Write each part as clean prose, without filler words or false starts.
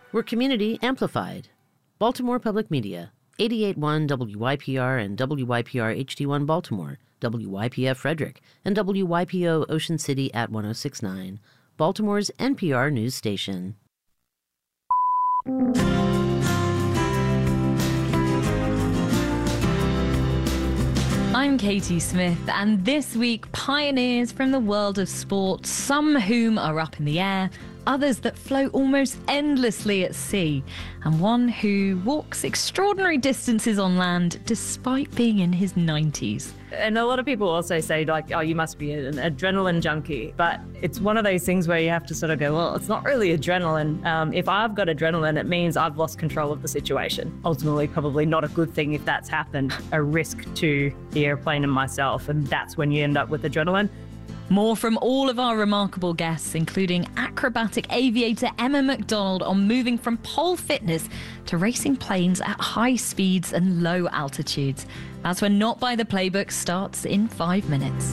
We're community amplified. Baltimore Public Media, 88.1 WYPR and WYPR HD1 Baltimore, WYPF Frederick, and WYPO Ocean City at 106.9, Baltimore's NPR news station. I'm Katie Smith, and this week, pioneers from the world of sport, some whom are up in the air, others that float almost endlessly at sea, and one who walks extraordinary distances on land despite being in his 90s. And a lot of people also say, like, oh, you must be an adrenaline junkie. But it's one of those things where you have to sort of go, well, it's not really adrenaline. If I've got adrenaline, it means I've lost control of the situation. Ultimately, probably not a good thing if that's happened, a risk to the airplane and myself. And that's when you end up with adrenaline. More from all of our remarkable guests, including acrobatic aviator Emma McDonald on moving from pole fitness to racing planes at high speeds and low altitudes. That's when Not By the Playbook starts in 5 minutes.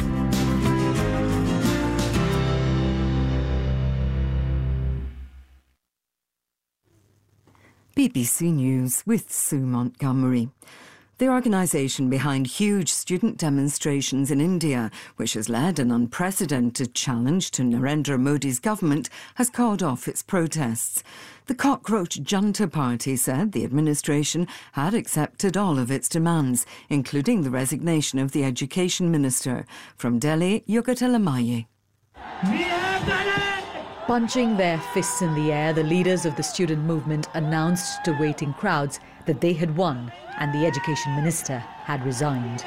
BBC News with Sue Montgomery. The organisation behind huge student demonstrations in India, which has led an unprecedented challenge to Narendra Modi's government, has called off its protests. The Cockroach Junta Party said the administration had accepted all of its demands, including the resignation of the Education Minister. From Delhi, Yogatala Maye. Punching their fists in the air, the leaders of the student movement announced to waiting crowds that they had won and the Education Minister had resigned.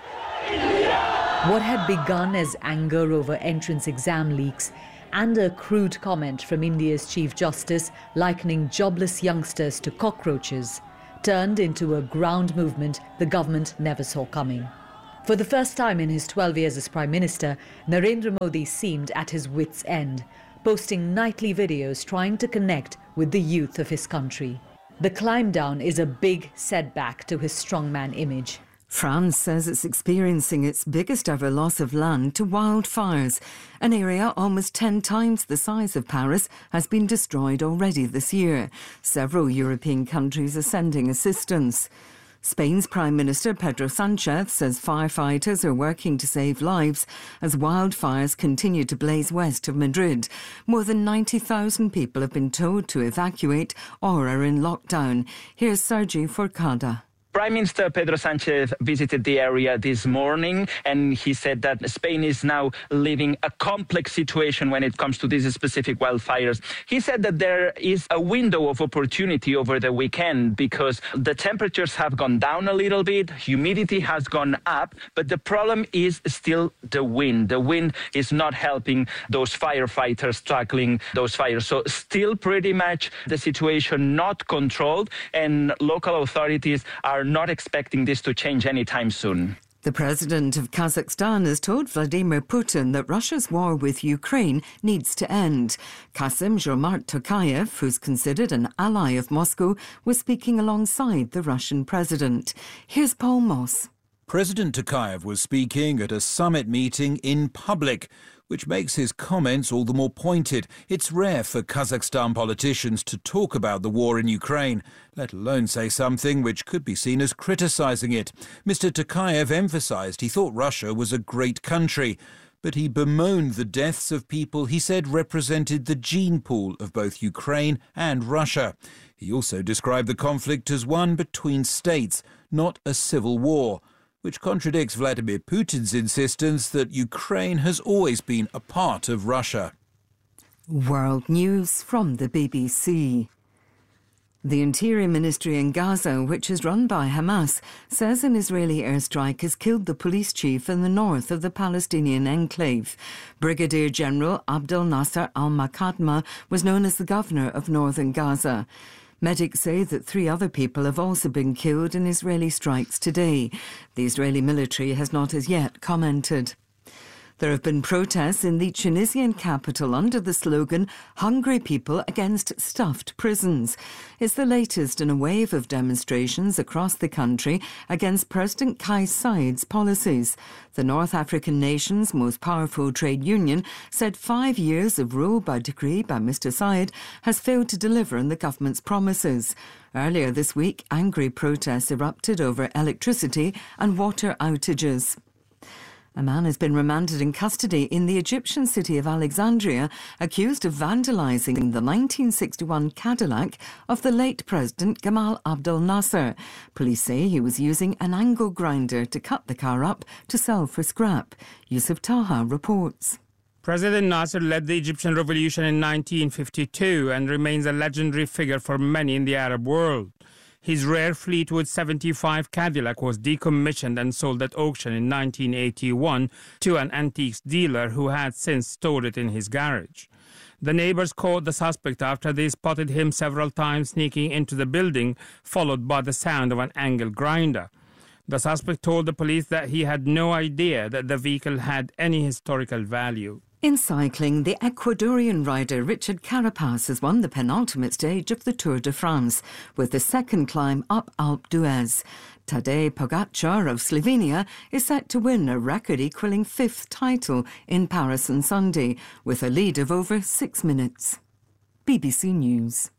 What had begun as anger over entrance exam leaks and a crude comment from India's Chief Justice likening jobless youngsters to cockroaches turned into a ground movement the government never saw coming. For the first time in his 12 years as Prime Minister, Narendra Modi seemed at his wits' end, posting nightly videos trying to connect with the youth of his country. The climb down is a big setback to his strongman image. France says it's experiencing its biggest ever loss of land to wildfires. An area almost 10 times the size of Paris has been destroyed already this year. Several European countries are sending assistance. Spain's Prime Minister Pedro Sánchez says firefighters are working to save lives as wildfires continue to blaze west of Madrid. More than 90,000 people have been told to evacuate or are in lockdown. Here's Sergi Forcada. Prime Minister Pedro Sánchez visited the area this morning, and he said that Spain is now living a complex situation when it comes to these specific wildfires. He said that there is a window of opportunity over the weekend because the temperatures have gone down a little bit, humidity has gone up, but the problem is still the wind. The wind is not helping those firefighters tackling those fires. So still pretty much the situation not controlled, and local authorities are not expecting this to change anytime soon. The president of Kazakhstan has told Vladimir Putin that Russia's war with Ukraine needs to end. Kassym-Jomart Tokayev, who's considered an ally of Moscow, was speaking alongside the Russian president. Here's Paul Moss. President Tokayev was speaking at a summit meeting in public, which makes his comments all the more pointed. It's rare for Kazakhstan politicians to talk about the war in Ukraine, let alone say something which could be seen as criticising it. Mr. Tokayev emphasised he thought Russia was a great country, but he bemoaned the deaths of people he said represented the gene pool of both Ukraine and Russia. He also described the conflict as one between states, not a civil war, which contradicts Vladimir Putin's insistence that Ukraine has always been a part of Russia. World News from the BBC. The Interior Ministry in Gaza, which is run by Hamas, says an Israeli airstrike has killed the police chief in the north of the Palestinian enclave. Brigadier General Abdel Nasser al-Makadma was known as the governor of northern Gaza. Medics say that 3 other people have also been killed in Israeli strikes today. The Israeli military has not as yet commented. There have been protests in the Tunisian capital under the slogan, "Hungry people against stuffed prisons." It's the latest in a wave of demonstrations across the country against President Kais Saied's policies. The North African nation's most powerful trade union said 5 years of rule by decree by Mr Saied has failed to deliver on the government's promises. Earlier this week, angry protests erupted over electricity and water outages. A man has been remanded in custody in the Egyptian city of Alexandria, accused of vandalising the 1961 Cadillac of the late President Gamal Abdel Nasser. Police say he was using an angle grinder to cut the car up to sell for scrap. Yusuf Taha reports. President Nasser led the Egyptian revolution in 1952 and remains a legendary figure for many in the Arab world. His rare Fleetwood 75 Cadillac was decommissioned and sold at auction in 1981 to an antiques dealer who had since stored it in his garage. The neighbors caught the suspect after they spotted him several times sneaking into the building, followed by the sound of an angle grinder. The suspect told the police that he had no idea that the vehicle had any historical value. In cycling, the Ecuadorian rider Richard Carapaz has won the penultimate stage of the Tour de France, with the second climb up Alpe d'Huez. Tadej Pogačar of Slovenia is set to win a record-equalling 5th title in Paris on Sunday, with a lead of over 6 minutes. BBC News.